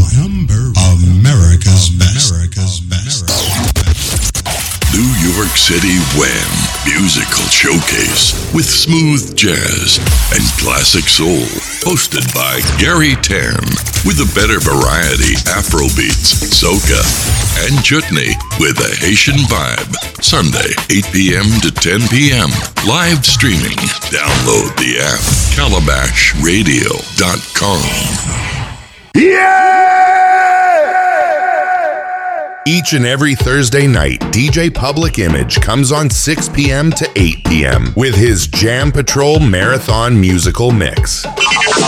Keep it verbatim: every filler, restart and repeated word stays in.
one. Number America's best. America's best. New York City Wham! Musical Showcase with smooth jazz and classic soul. Hosted by Gary Tam with a better variety Afrobeats, soca, and chutney with a Haitian vibe. Sunday, eight p.m. to ten p.m. Live streaming. Download the app calabash radio dot com. Yeah! Each and every Thursday night, D J Public Image comes on six p.m. to eight p.m. with his Jam Patrol Marathon musical mix.